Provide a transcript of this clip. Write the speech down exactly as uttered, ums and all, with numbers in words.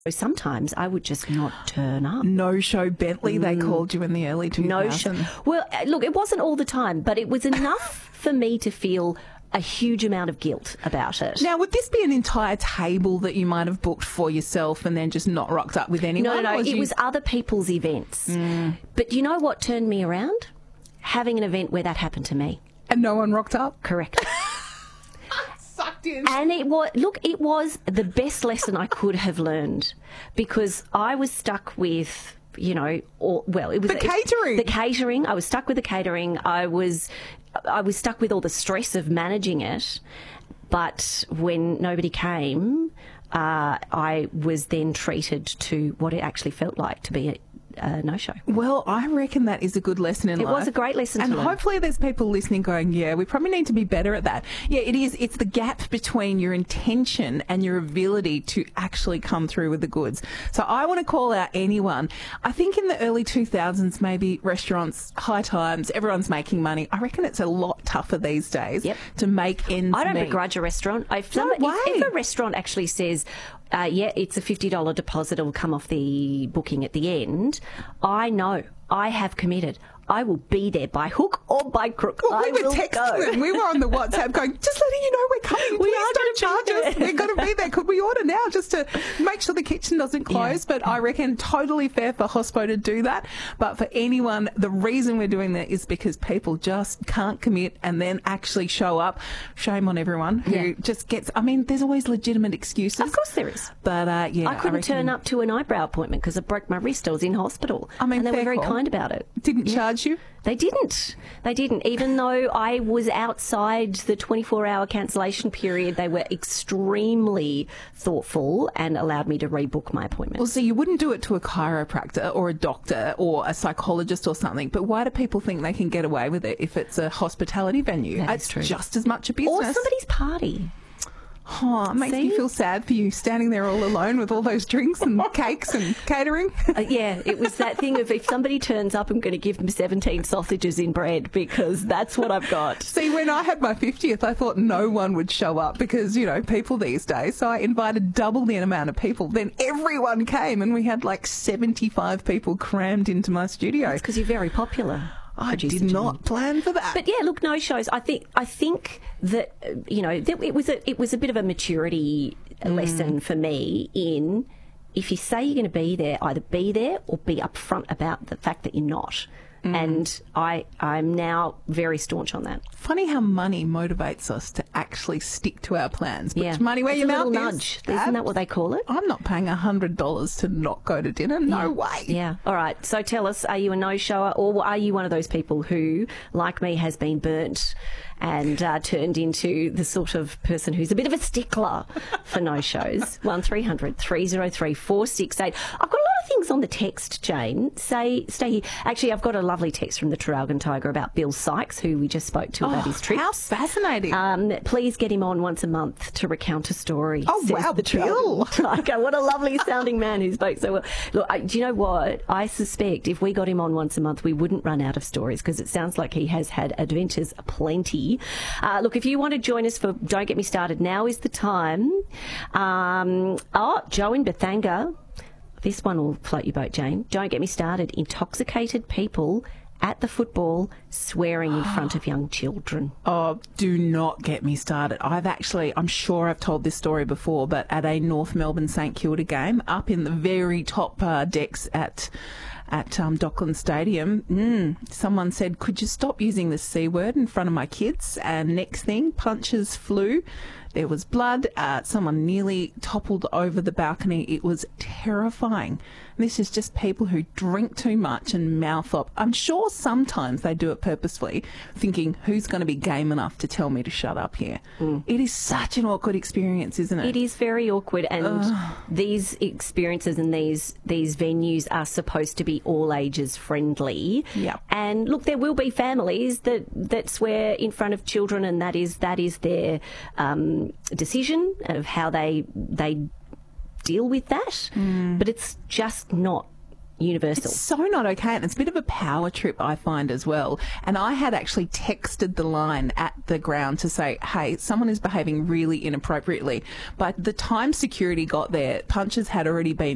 Sometimes I would just not turn up. No-show Bentley, mm. they called you in the early two thousands. No show. Well, look, it wasn't all the time, but it was enough for me to feel a huge amount of guilt about it. Now, would this be an entire table that you might have booked for yourself and then just not rocked up with anyone? No, no, no. It you... was other people's events. Mm. But you know what turned me around? Having an event where that happened to me. And no one rocked up? Correct. Sucked in. And it was, look, it was the best lesson I could have learned, because I was stuck with, you know, or, well, it was the catering. The catering. I was stuck with the catering. I was, I was stuck with all the stress of managing it. But when nobody came, uh, I was then treated to what it actually felt like to be a Uh, no-show. Well, I reckon that is a good lesson in it life. It was a great lesson and to learn. Hopefully there's people listening going, yeah, we probably need to be better at that. Yeah, it is. It's the gap between your intention and your ability to actually come through with the goods. So I want to call out anyone. I think in the early two thousands, maybe restaurants, high times, everyone's making money. I reckon it's a lot tougher these days yep. to make ends I don't meet. begrudge a restaurant. If, no somebody, way. if, if a restaurant actually says, Uh, yeah, it's a fifty dollars deposit. It will come off the booking at the end. I know. I have committed. I will be there by hook or by crook. Well, I we were will texting go. them. We were on the WhatsApp going, just letting you know we're coming. We Please are don't charge us. We're going to be there. Could we order now just to make sure the kitchen doesn't close? Yeah. But I reckon totally fair for Hospo to do that. But for anyone, the reason we're doing that is because people just can't commit and then actually show up. Shame on everyone who yeah. just gets, I mean, there's always legitimate excuses. Of course there is. But uh, yeah, I couldn't I reckon, turn up to an eyebrow appointment because I broke my wrist. I was in hospital. I mean, and they were very call. kind about it. Didn't yeah. charge you? They didn't. They didn't. Even though I was outside the twenty-four hour cancellation period, they were extremely thoughtful and allowed me to rebook my appointment. Well, see, you wouldn't do it to a chiropractor or a doctor or a psychologist or something, but why do people think they can get away with it if it's a hospitality venue? That it's is true. just as much a business. Or somebody's party. Oh, it makes See? me feel sad for you standing there all alone with all those drinks and cakes and catering. Uh, yeah, it was that thing of if somebody turns up, I'm going to give them seventeen sausages in bread because that's what I've got. See, when I had my fiftieth, I thought no one would show up because, you know, people these days. So I invited double the amount of people. Then everyone came and we had like seventy-five people crammed into my studio. It's because you're very popular. I did not plan for that. But yeah, look, no shows. I think I think that uh, you know that it was a it was a bit of a maturity mm. lesson for me in if you say you're going to be there, either be there or be upfront about the fact that you're not. Mm. And I, I'm now very staunch on that. Funny how money motivates us to actually stick to our plans. Put yeah. your money where it's your a mouth little is. Nudge. Isn't that what they call it? I'm not paying one hundred dollars to not go to dinner. No yeah. way. Yeah. All right. So tell us, are you a no-shower or are you one of those people who, like me, has been burnt and uh, turned into the sort of person who's a bit of a stickler for no-shows? one three hundred three oh three four six eight. I've got a lot of things on the text, Jane. Say, stay here. Actually, I've got a lovely text from the Traralgon Tiger about Bill Sykes, who we just spoke to oh, about his trips. How fascinating. Um, please get him on once a month to recount a story. Oh, wow, the Bill. Tiger. What a lovely sounding man who spoke so well. Look, I, do you know what? I suspect if we got him on once a month, we wouldn't run out of stories because it sounds like he has had adventures aplenty. Uh, look, if you want to join us for Don't Get Me Started, now is the time. Um, oh, Joe in Bethanga. This one will float your boat, Jane. Don't get me started. Intoxicated people at the football swearing in front of young children. Oh, do not get me started. I've actually, I'm sure I've told this story before, but at a North Melbourne St Kilda game, up in the very top uh, decks at at um, Dockland Stadium, mm, someone said, could you stop using the C word in front of my kids? And next thing, punches flew. There was blood. Uh, someone nearly toppled over the balcony. It was terrifying. This is just people who drink too much and mouth up. I'm sure sometimes they do it purposefully, thinking, who's going to be game enough to tell me to shut up here? Mm. It is such an awkward experience, isn't it? It is very awkward. And Ugh. these experiences and these these venues are supposed to be all ages friendly. Yep. And look, there will be families that, that swear in front of children, and that is that is their um, decision of how they they deal with that. Mm. But it's just not universal. It's so not okay, and it's a bit of a power trip, I find, as well. And I had actually texted the line at the ground to say, hey, someone is behaving really inappropriately. By the time security got there, punches had already been